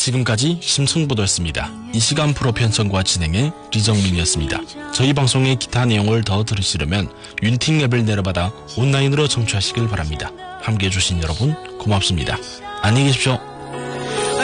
지금까지 심승보도였습니다. 이 시간 프로 편성과 진행의 리정민이었습니다. 저희 방송의 기타 내용을 더 들으시려면 윤팅 앱을 내려받아 온라인으로 청취하시길 바랍니다. 함께해 주신 여러분 고맙습니다. 안녕히 계십시오.